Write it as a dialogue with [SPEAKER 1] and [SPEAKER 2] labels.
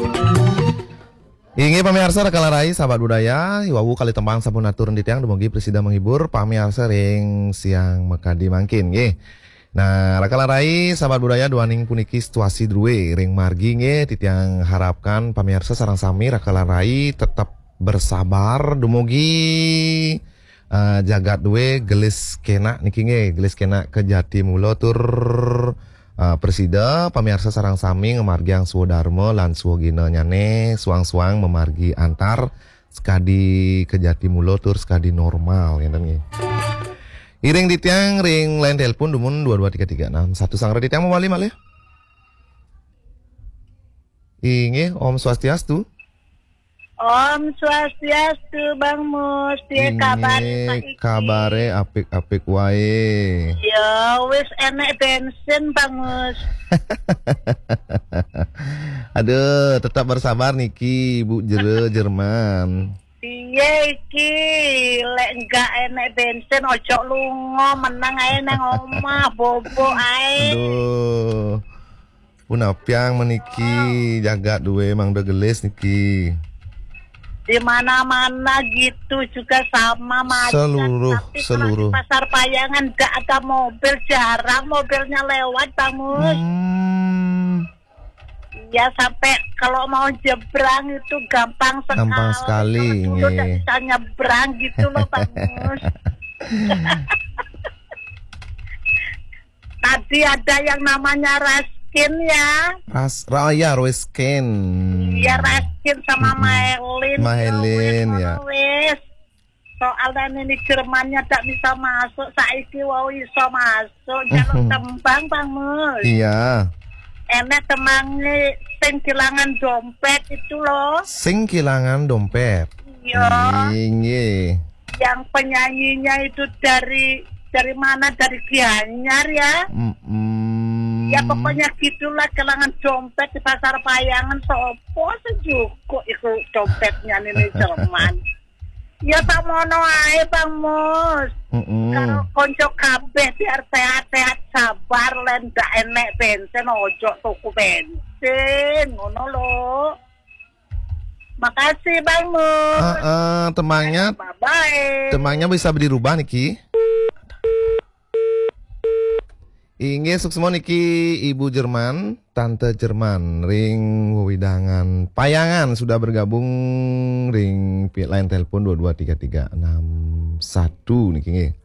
[SPEAKER 1] Ingi pamirsa rekalarai sahabat budaya, wawu kali tembang sabun atur di tiang dumugi presida menghibur pamirsa ring siang mekadi mangkin nggih. Nah, rekalarai sahabat budaya duaning puniki situasi druwe ring margi nggih titiang harapkan pamirsa sareng sami rekalarai tetap bersabar dumugi jagat duwe gelis kena niki nggih, gelis kena ke Jatimulo tur presida pamirsa sarang sami ngemargi ang Suwodarmo lan Suwogina nyane suang-suang memargi antar sekadi ke Jatimulo tur sekadi normal ngeten nggih. Iring ditiang ring line telepon dumun 22336 satu sangre ditiang mawali malih. Inggih Om Swastiastu.
[SPEAKER 2] Om Swastiastu Bang Mus, piye kabare saiki?
[SPEAKER 1] Kabare apik-apik wae.
[SPEAKER 2] Ya wis enek bensin Bang Mus.
[SPEAKER 1] Aduh, tetap bersabar niki Bu Jerman.
[SPEAKER 2] Piye iki lek enggak enek bensin ojo lunga menang ae nang omah bobo ae.
[SPEAKER 1] Aduh. Punapiang meniki jaga duwe Mang Degelis niki.
[SPEAKER 2] Di mana-mana gitu juga sama macam. Tapi
[SPEAKER 1] Seluruh.
[SPEAKER 2] Kalau di Pasar Payangan gak ada mobil, jarang mobilnya lewat Bang Mus. Ya sampai kalau mau nyebrang itu gampang sekali.
[SPEAKER 1] Gampang sekali.
[SPEAKER 2] Kalau udah bisa nyebrang gitu loh Bang Mus. Tadi ada yang namanya Raskin ya.
[SPEAKER 1] Raskin.
[SPEAKER 2] Iya Raskin sama
[SPEAKER 1] Mahelin ya.
[SPEAKER 2] Wes. Soalnya ini Jermannya tak bisa masuk, saiki wau iso masuk. Jalur tembang Bang Mus.
[SPEAKER 1] Iya.
[SPEAKER 2] Enak temangnya sing kehilangan dompet itu loh.
[SPEAKER 1] Sing kehilangan dompet.
[SPEAKER 2] Iya.
[SPEAKER 1] Iya.
[SPEAKER 2] Yang penyanyinya itu dari mana? Dari Gianyar ya. Ya pokoknya gitulah, kehilangan dompet di Pasar Payangan. Sopo sejuko itu dompetnya ini Jerman. Ya tak mono ae Bang Mus. Kalau konco kabeh biar sehat-sehat sabar len ndak enek bensin ojo tuku bensin ngono lho. Makasih Bang Mus.
[SPEAKER 1] Temangnya.
[SPEAKER 2] Bye-bye.
[SPEAKER 1] Temangnya bisa dirubah niki. Inggih suksmo niki Ibu Jerman, Tante Jerman, ring widangan Payangan sudah bergabung ring line telepon 22336 niki nggih.